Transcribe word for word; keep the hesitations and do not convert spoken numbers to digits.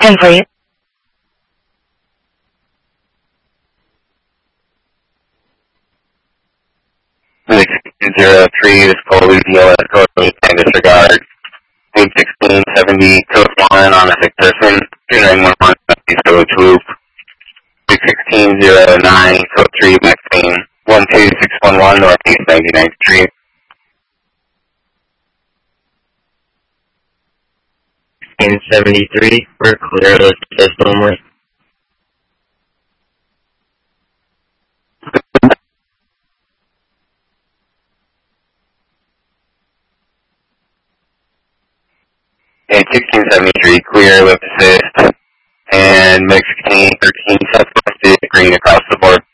ten for you. sixteen zero three, this call leaving L S code and disregard. Loop sixteen seventy, code one on a sick person, two nine one one, code loop. sixteen zero nine, code three, Maxine, one two six one one, Northeast ninety-ninth Street. sixteen seventy-three, we're clear, let's test only. And sixteen seventy-three, clear, lift assist, and Mexican thirteen, southwest is green across the board.